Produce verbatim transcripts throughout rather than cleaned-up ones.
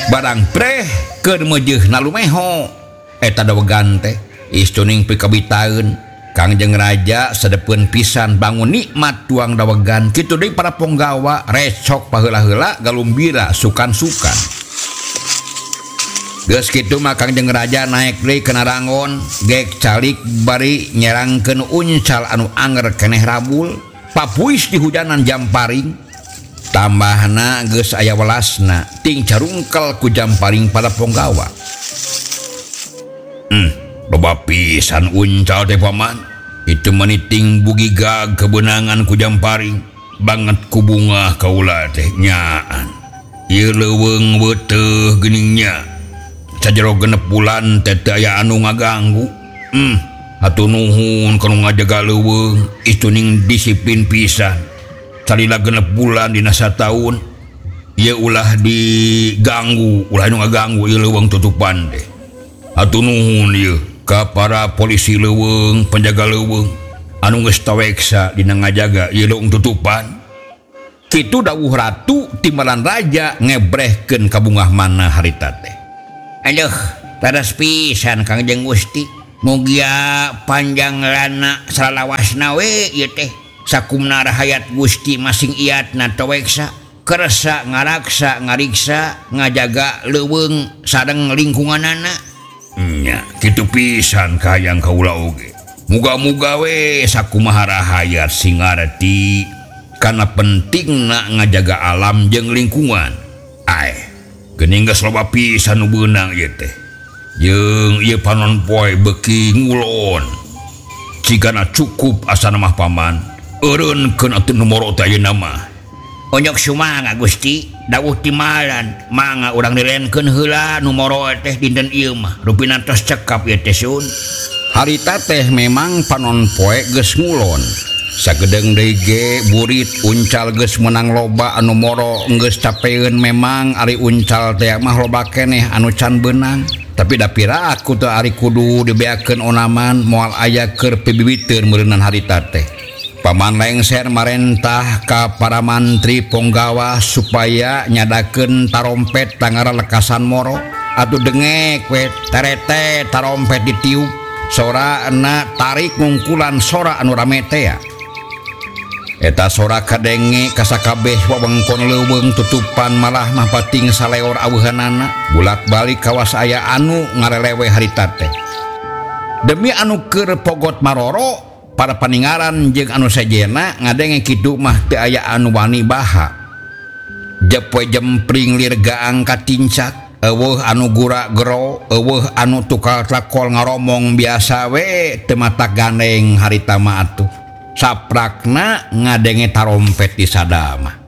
barang preh keur meujeun nalumeho eta dawegan teh istuning pikabitaeun Kangjeng Raja sadepeun pisan bangun nikmat tuang dawegan kitu deui para ponggawa recok paheula-heula galumbira sukan-sukan. Geus kitu mah Kangjeng Raja naek deui ka narangon gek calik bari nyerangkeun uncal anu anger keneh rabul papuis di hujanan Jamparing. Tambahna geus aya welasna ting carungkel ku Jamparing pada ponggawa. Hmm, loba pisan uncal teh paman. Itu meniting bugigag kebenangan ku Jamparing banget ku bunga kaula teh nyaan. Ieu leuweung beuteuh geuningnya. Sajero genep bulan teh teu aya anu ngaganggu. Hmm, atuh nuhun kanu ngajaga leuweung istuning disiplin pisan. Salila genep bulan dina sataun ieu ulah diganggu, ulah anu ngaganggu ieu leuweung tutupan teh. Atuh nuhun ieu ka para polisi leuweung penjaga leuweung anu geus taweksa dina ngajaga ieu leuweung tutupan. Kitu dawuh ratu timbalan raja ngebrehkeun ka bungah mana harita teh. Aduh, tadas pisan Kangjeng Gusti. Mugia panjang lana salawasna we ieu teh. Sakumna rahayat Gusti masing iatna taweksa kersa ngaraksa ngariksa ngajaga leuweung sareng lingkunganana. Nya kitu pisan kahayang kaula oge. Muga-muga we sakumaha rahayat sing ngarti kana pentingna ngajaga alam jeung lingkungan. Ae, geuning geus loba pisan nu beunang ieu teh. Jeung ieu panon poe beuki ngulon. Cigana cukup asana mah paman. Eureunkeun atuh nomoro teh ayeuna mah. Onyok sumanga Gusti, dawuh timalan mangga urang direnkeun heula nomoro teh dinten ieu mah rupina tos cekap ieu teh sun. Harita teh memang panon poe geus ngulon. Sagedeng deui ge burit uncal geus menang loba anu moro geus capeun memang ari uncal teh mah loba keneh anu can beunang. Tapi da piraku teh ari kudu dibeakeun onaman moal aya keur pibibiteun meureunan harita teh. Paman lengser marentah ka para mantri ponggawa supaya nyadakeun tarompet tangara lekasan moro atuh dengek we terete tarompet ditiup sorana tarik ngungkulan sora anu rame teh. Eta sora kadenge ka sakabeh wewengkon leuweung tutupan malah mah pating saleor aweuhanana bulak-balik kawas aya anu ngarelewe harita teh. Demi anu keur pogot maroro para paningaran jeung anu sejena ngadenge kitu mah teu aya anu wani baha. Jepoe jempring lir gaang katincak, eueuh anu gura gero, eueuh anu tukal lakol ngaromong biasa we teu matak gandeng harita mah atuh. Saprakna ngadenge tarompet di sadama.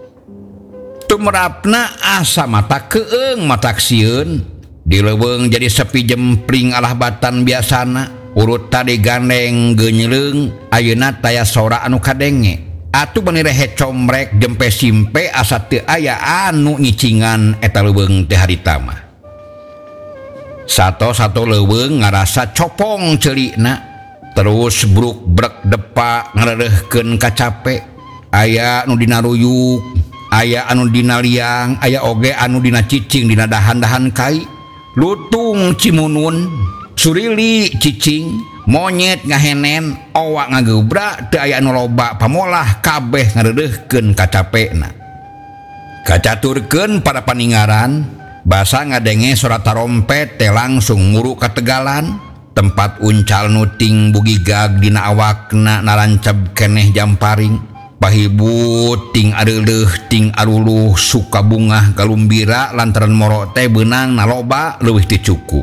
Tumrapna asa mata keung matak sieun, di leuweung jadi sepi jempring alah batan biasana. Urut tadi gandeng geunyeuleung ayeuna taya sora anu kadenge atuh bani rehe comrek jempe simpe asa teu aya anu ngicingan eta leuweung teh harita mah. Sato-sato leuweung ngarasa copong ceulina terus bruk brek depa ngareureuhkeun kacape. Aya anu dina ruyuk, aya anu dina liang, aya oge anu dina cicing dina dahan-dahan kai. Lutung cimunun surili cicing monyet ngahenen owak ngagebra teu aya anu loba pamolah kabeh ngareureuhkeun kacapena. Kacaturkeun para paningaran basa ngadenge suara tarompet teh langsung muru ka tegalan tempat uncal nuting bugigag dina awakna naranceb keneh Jamparing. Pahibut ting areuleuh ting aruluh suka bungah galumbira lantaran moro teh beunang naloba leuwih teu cukup.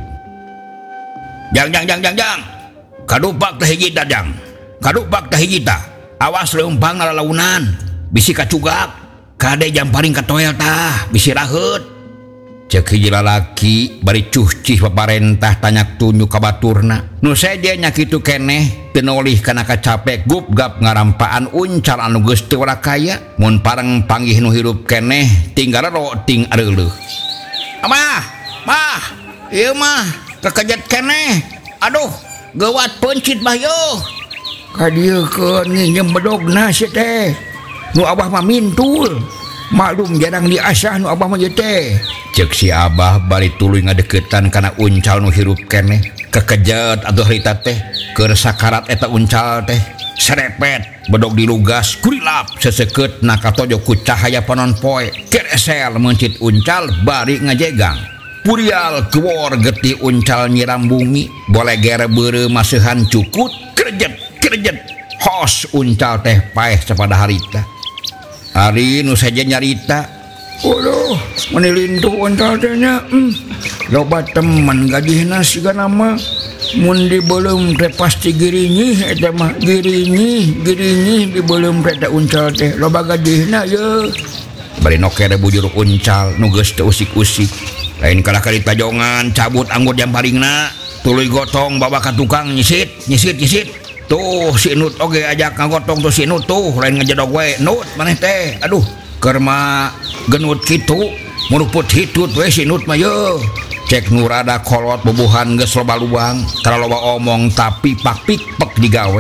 Jang jang jang jang jang. Kadupak teh hiji dadang. Kadupak teh hiji tah. Awas leumpang lalaunan. Bisi kacugak. Kade Jamparing katoel tah, bisi raheut. Ceuk hiji lalaki bari cuh-cih paparentah tanyak tunjuk ka baturna. Nu seje nya kitu keneh teu nolih kana kacape gupgap ngarampaan uncal anu geus teu warakaya. Mun pareng panggih nu hirup keneh tinggal ro ting areuleuh. Amah, mah, ieu mah kekejet keneh. Aduh, geuwat pencit mah yeuh. Ka dieu keun nginjem bedogna si teh. Nu abah mah mintul. maklum jarang diasah nu abah mah ieu teh. Cek si Abah bari tuluy ngadeketan kana uncal nu hirup keneh kekejet atuh harita teh keur sakarat eta uncal teh serepet bedog dilugas kurilap seseukeut na katojo ku cahaya panon poe keresel mencit uncal bari ngajegang purial kewor getih uncal nyiram bumi boleger beureu maseuhan cukut kerejet kerejet hos uncal teh paeh sapada harita hari nu saja nyarita Uluh, menilintuh uncal teh nya. Hmm. Loba teman gajihna siga nama mun dibeuleum teh pasti girinyih eta mah girinyih girinyih dibeuleum teh eta uncal teh loba gajihna ye. Bari noker bujur uncal nu geus teu usik-usik lain kalah kali tajongan cabut anggur jamparingna tuluy gotong bawa ka tukang nyisit nyisit nyisit tuh si Nut oge ajak ngagotong tuh si Nut tuh lain ngajedog we Nut maneh teh aduh keur mah genut kitu muruput hitut we si Nut mah ye cek nu rada kolot bubuhan geus loba lubang tara loba omong tapi pakpik pek digawe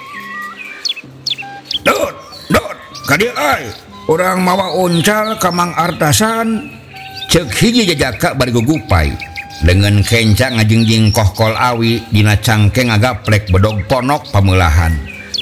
Dut Dut ka dieu euy urang mawa uncal ka Mang Artasan cek hiji jajaka bari gugupay dengan kencang ngajingjing kohkol awi dina cangkeng ngagaplek bedog ponok pameulahan